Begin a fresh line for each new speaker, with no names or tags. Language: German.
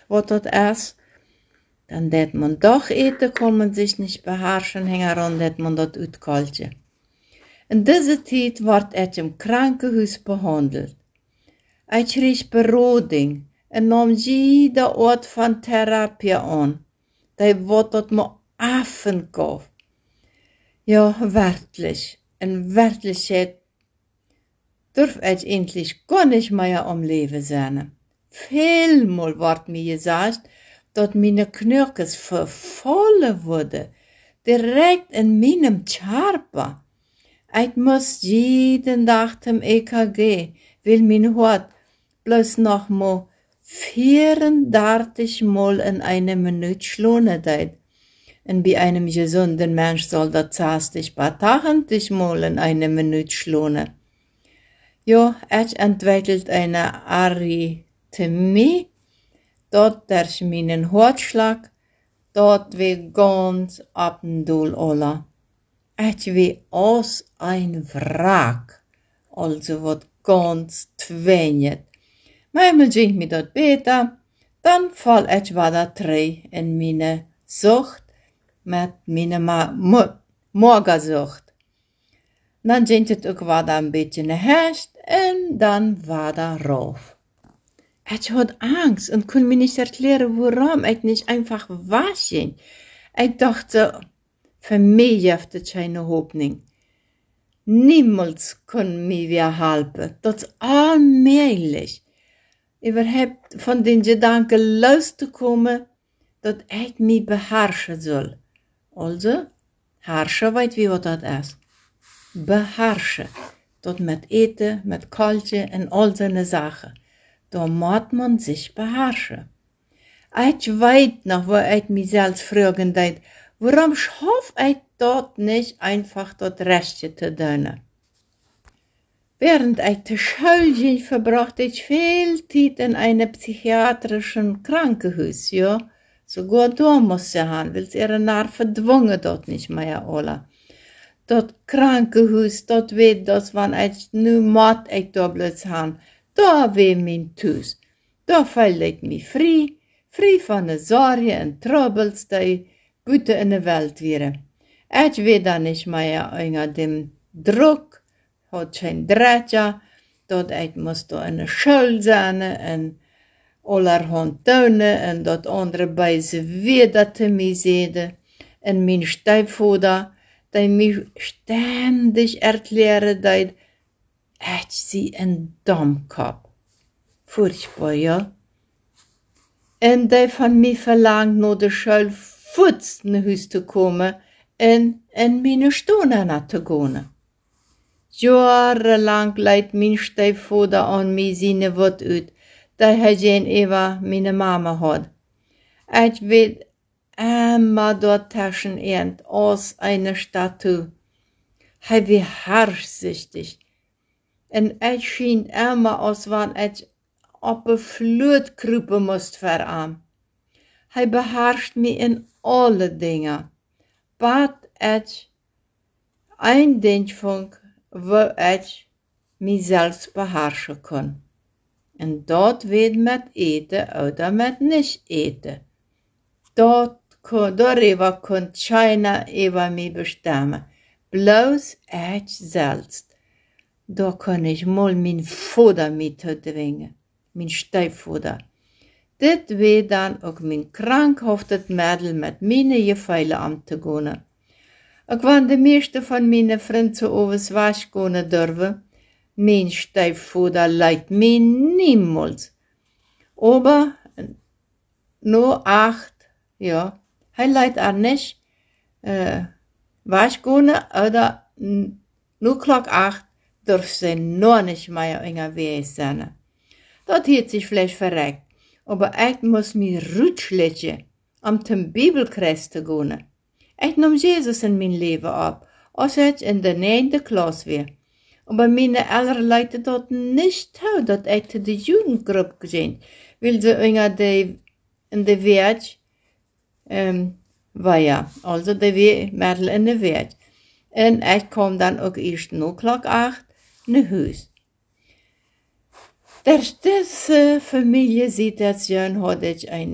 was das ist, dann det man doch eten, kann man sich nicht beherrschen, hängen an, det man das utkaltje. In dieser Zeit wird ich im Krankenhaus behandelt. Ich krieg Beroding und nahm jede Art von Therapie an. Die wird das mir affengaf. Ja, wirklich. In Wirklichkeit darf ich endlich gar nicht mehr am Leben sein. Vielmal wird mir gesagt, dass meine Knöchel verfallen wurden, direkt in meinem Körper. Ich muss jeden Tag zum EKG, weil mein Hart bloß noch mal 34 Mal in einer Minute schlagen tät. Und bei einem gesunden Mensch soll das 60 bis 80 Mal in einer Minute schlagen. Ja, ich entwickelt eine Arrhythmie, dort durch meinen Herzschlag, dort wie ganz ab und doll alle. Ich wie aus ein Wrack, also wat ganz twinget. Manchmal ging mir dat besser, dann fall ich wieder drei in meine Sucht mit meine Magersucht. Dann ging es auch wieder ein bisschen herrscht und dann war da rauf. Ich hatte Angst und konnte mir nicht erklären, warum ich nicht einfach waschen. Ich dachte, für mich gibt es keine Hoffnung. Niemals kann mir wer helfen. Das ist allmählich. Überhaupt von den Gedanken loszukommen, dass ich mich beherrschen soll. Also, herrschen, weißt wie was das ist? Beherrschen. Das mit Eten, mit Kaltje und all seine Sachen. Da muss man sich beherrschen. Ich weiß noch, wo ich mich selbst fragen darf, warum schaff ich dort nicht einfach das Rechte zu tun? Während ich zur Schule ging, verbrachte ich viel Zeit in einem psychiatrischen Krankenhaus, ja. Sogar da musste ich hin, weil ihre Nerven verdwungen dort nicht mehr alle. Das Krankenhaus, dort weet das, wann ich nu mat ich da bloß hin, da weh mein Tus. Da fühl ich mich frei von den Sorgen und Troubles, die buiten in der Welt wären. Ich will da nicht mehr unter dem Druck, hat kein Drehtja, dat ich muss da in der Schule sein und allerhand tun und dat andere beise wieder zu mir sehen. Und mein Stiefvater, der mich ständig erklären, dass ich sie in Dummkopf. Furchtbar, ja. Und der von mir verlangt, nach der Schule futz nach Hause zu kommen und in meine Stunde zu gehen. Jahrelang leidt mein Stiefvater an mir seine Wut uit, da er gegenüber meine Mama hat. Ich will immer dort taschen aus einer Statue. Er wie harschsüchtig. Und ich schien immer, als wenn ich auf eine Flut kruipen moest für ihn. Er beherrscht mich in alle Dinge. Bat ich ein Ding von, wo ich mich selbst beherrschen kann. Und dort wird mit eten oder mit nicht eten. Darüber kann keiner über mich bestimmen. Bloß ich selbst. Da kann ich mal mein Vater mitdwingen. Mein Stiefvater. Das wird dann auch mein krankhaftes Mädel mit meinen Gefeilen anzugehen. Auch wenn die meisten von meinen Freunden zu Oves wasch gehen dürfen, mein Stiefvater leidt mir niemals. Aber nur 8, ja, er leidt auch nicht wasch gehen oder nur Klock 8 darf sie noch nicht mehr unterwegs sein. Das hat sich vielleicht verreckt, aber ich muss mich rutschlecken, um zum Bibelkreis zu gehen. Ich nahm Jesus in mein Leben ab, als ich in der 9. Klasse war. Aber meine Eltern leiten dort nicht zu, dass ich zu der Jugendgruppe ging, weil sie in der Welt war ja, also die Mädel in der Welt. Und ich kam dann auch erst noch Klock 8 nach Hause. Durch diese Familiensituation hatte ich ein